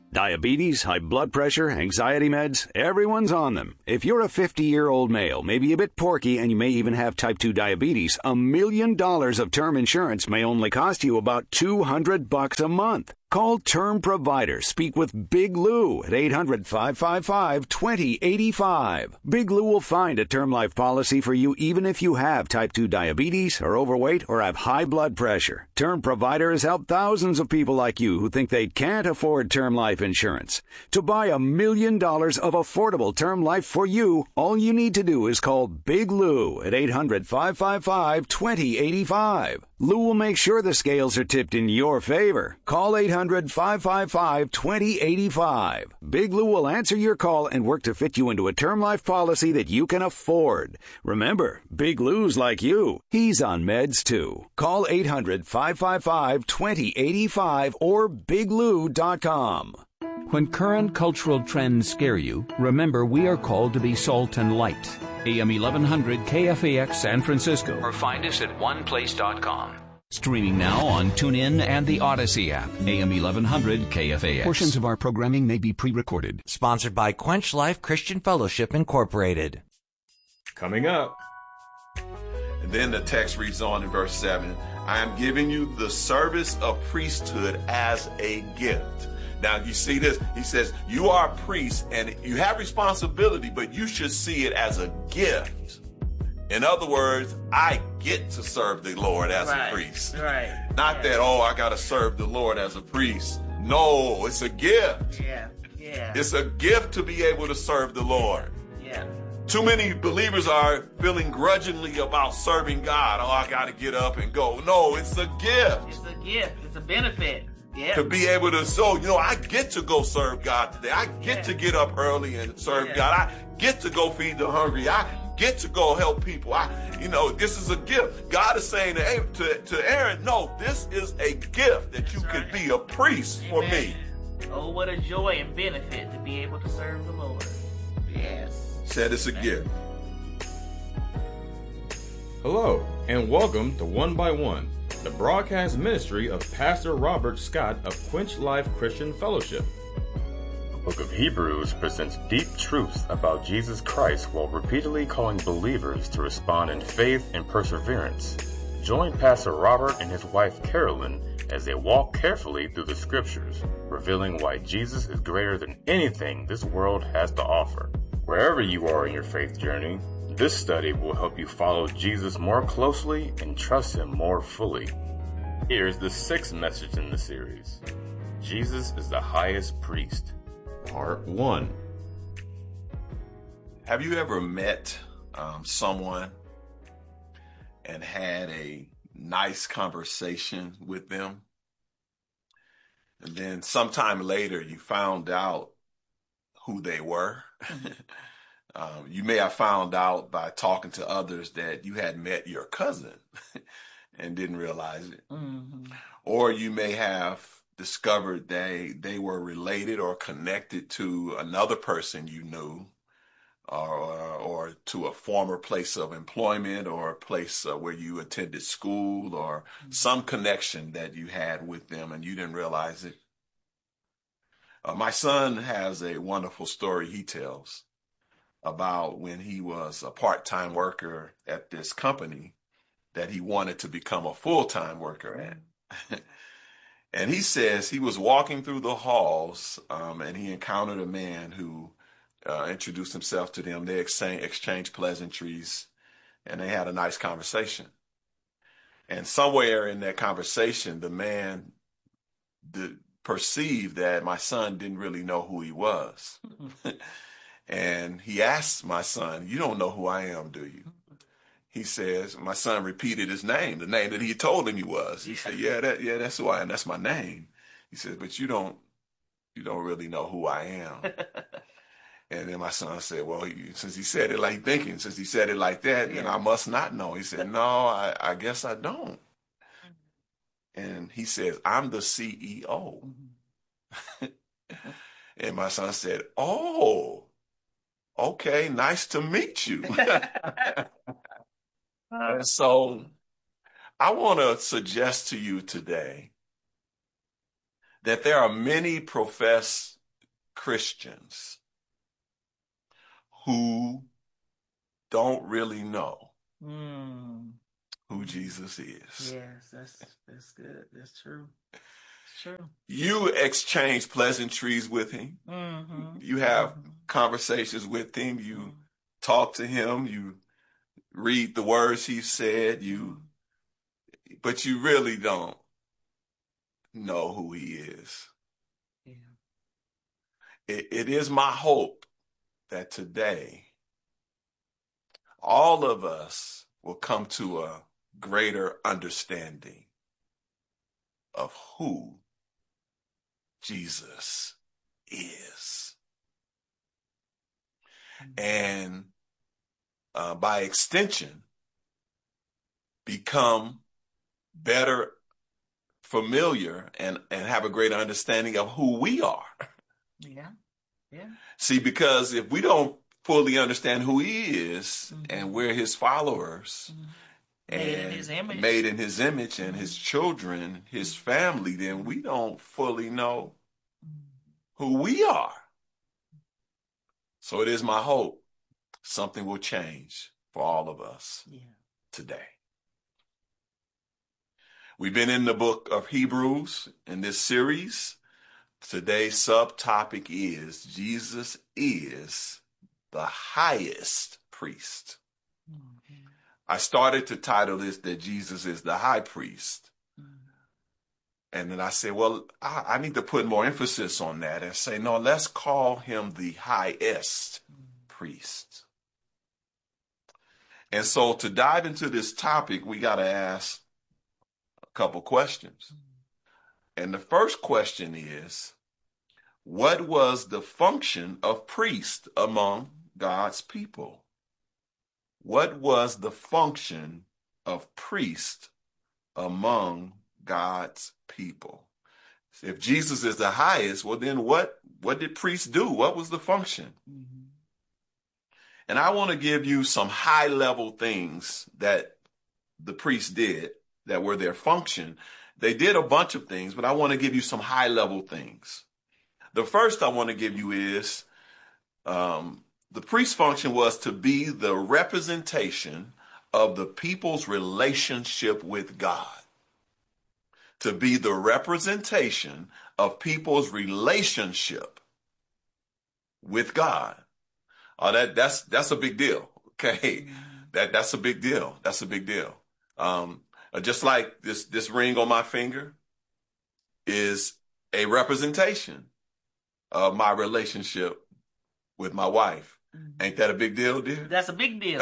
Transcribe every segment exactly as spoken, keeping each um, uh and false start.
Diabetes, high blood pressure, anxiety meds, everyone's on them. If you're a fifty-year-old male, maybe a bit porky, and you may even have type two diabetes, a million dollars of term insurance may only cost you about two hundred bucks a month. Call Term Provider. Speak with Big Lou at eight hundred, five five five, two zero eight five. Big Lou will find a term life policy for you even if you have type two diabetes, are overweight, or have high blood pressure. Term Provider has helped thousands of people like you who think they can't afford term life insurance. To buy a million dollars of affordable term life for you, all you need to do is call Big Lou at eight hundred, five five five, two zero eight five. Lou will make sure the scales are tipped in your favor. Call eight hundred, five five five, two zero eight five. Big Lou will answer your call and work to fit you into a term life policy that you can afford. Remember, Big Lou's like you. He's on meds too. Call eight hundred, five five five, two zero eight five or big lou dot com. When current cultural trends scare you, remember we are called to be salt and light. A M eleven hundred K F A X San Francisco, or find us at one place dot com. Streaming now on TuneIn and the Odyssey app. A M eleven hundred K F A X. Portions of our programming may be pre-recorded. Sponsored by Quench Life Christian Fellowship Incorporated. Coming up. And then the text reads on in verse seven, I am giving you the service of priesthood as a gift. Now, you see this? He says, you are a priest and you have responsibility, but you should see it as a gift. In other words, I get to serve the Lord as right, a priest. Right. Not yeah. that, oh, I got to serve the Lord as a priest. No, it's a gift. Yeah. Yeah. It's a gift to be able to serve the Lord. Yeah. Too many believers are feeling grudgingly about serving God. Oh, I got to get up and go. No, it's a gift. It's a gift. It's a benefit. Yeah. To be able to, so, you know, I get to go serve God today. I get yeah. to get up early and serve yeah. God. I get to go feed the hungry. I get to go help people. I, you know, this is a gift. God is saying to, to, to Aaron, no, this is a gift that you could be a priest Amen. For me. Oh, what a joy and benefit to be able to serve the Lord. Yes. Said it's a Amen. Gift. Hello, and welcome to One by One, the broadcast ministry of Pastor Robert Scott of Quench Life Christian Fellowship. The book of Hebrews presents deep truths about Jesus Christ while repeatedly calling believers to respond in faith and perseverance. Join Pastor Robert and his wife Carolyn as they walk carefully through the scriptures, revealing why Jesus is greater than anything this world has to offer. Wherever you are in your faith journey, this study will help you follow Jesus more closely and trust him more fully. Here's the sixth message in the series. Jesus is the highest priest. Part one. Have you ever met um, someone and had a nice conversation with them? And then sometime later you found out who they were? Um, you may have found out by talking to others that you had met your cousin and didn't realize it. Mm-hmm. Or you may have discovered they they were related or connected to another person you knew, or or to a former place of employment or a place uh, where you attended school, or mm-hmm. some connection that you had with them and you didn't realize it. Uh, my son has a wonderful story he tells about when he was a part-time worker at this company that he wanted to become a full-time worker at. And he says he was walking through the halls um, and he encountered a man who uh, introduced himself to them. They exchange, exchanged pleasantries and they had a nice conversation. And somewhere in that conversation, the man did perceived that my son didn't really know who he was. And he asked my son, you don't know who I am, do you? He says, my son repeated his name, the name that he told him he was. He said, yeah, that, yeah, that's who I am. That's my name. He said, but you don't, you don't really know who I am. And then my son said, well, he, since he said it like thinking, since he said it like that, then I must not know. He said, no, I, I guess I don't. And he says, I'm the C E O. And my son said, oh, okay, nice to meet you. And so I want to suggest to you today that there are many professed Christians who don't really know Mm. who Jesus is. Yes, that's that's good. That's true. It's true. You exchange pleasantries with him. Mm-hmm. You have Mm-hmm. conversations with him. You Mm-hmm. talk to him. You read the words he said. You, but you really don't know who he is. Yeah. It, it is my hope that today all of us will come to a greater understanding of who Jesus is. And uh, by extension, become better familiar and, and have a greater understanding of who we are. Yeah. Yeah. See, because if we don't fully understand who he is, mm-hmm. and we're his followers, mm-hmm. and made in his image, made in his image and his children, his family, then we don't fully know who we are. So it is my hope something will change for all of us yeah. today. We've been in the book of Hebrews in this series. Today's subtopic is Jesus is the highest priest. Mm-hmm. I started to title this that Jesus is the high priest. Mm-hmm. And then I said, well, I, I need to put more emphasis on that and say, no, let's call him the highest mm-hmm. priest. And so to dive into this topic, we got to ask a couple questions. Mm-hmm. And the first question is, what was the function of priest among God's people? What was the function of priest among God's people? If Jesus is the highest, well, then what, what did priests do? What was the function? Mm-hmm. And I want to give you some high-level things that the priests did that were their function. They did a bunch of things, but I want to give you some high-level things. The first I want to give you is um, the priest's function was to be the representation of the people's relationship with God. To be the representation of people's relationship with God. Oh, that that's that's a big deal. Okay, mm-hmm. that that's a big deal. That's a big deal. Um, just like this this ring on my finger is a representation of my relationship with my wife. Mm-hmm. Ain't that a big deal, dear? That's a big deal.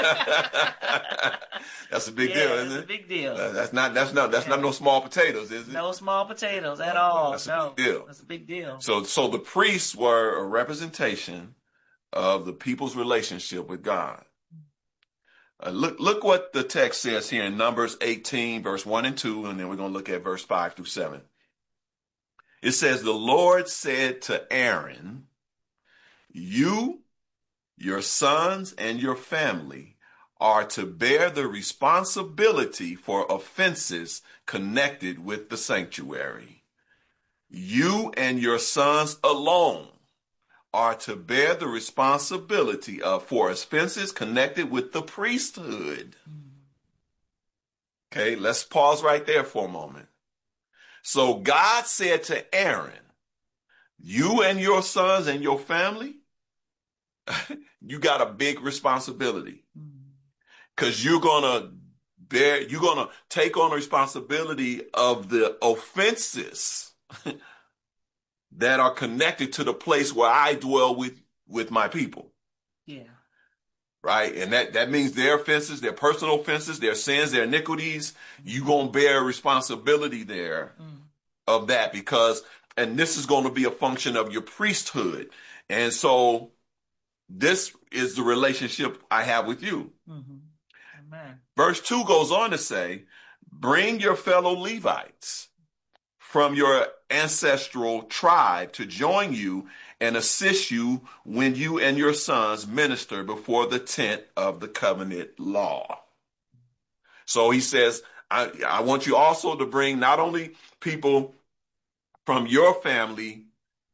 That's a big yeah, deal, isn't that's it? That's a big deal. Uh, that's not that's not that's yeah. not no small potatoes, is it? No small potatoes at all. That's no. a big deal. That's a big deal. So so the priests were a representation of the people's relationship with God. Uh, look look what the text says here in Numbers eighteen, verse one and two, and then we're going to look at verse five through seven. It says, the Lord said to Aaron, you, your sons, and your family are to bear the responsibility for offenses connected with the sanctuary. You and your sons alone are to bear the responsibility of for offenses connected with the priesthood. Okay, let's pause right there for a moment. So God said to Aaron, you and your sons and your family, you got a big responsibility because you're going to bear, you're going to take on the responsibility of the offenses that are connected to the place where I dwell with, with my people. Yeah. Right. And that, that means their offenses, their personal offenses, their sins, their iniquities, you're going to bear responsibility there mm. of that because, and this is going to be a function of your priesthood. And so this is the relationship I have with you. Mm-hmm. Amen. Verse two goes on to say, bring your fellow Levites from your ancestral tribe to join you and assist you when you and your sons minister before the tent of the covenant law. So he says, I, I want you also to bring not only people from your family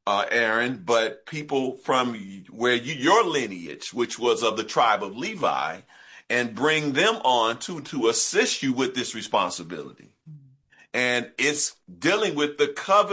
uh, Aaron, but people from where you, your lineage, which was of the tribe of Levi, and bring them on to, to assist you with this responsibility. And it's dealing with the covenant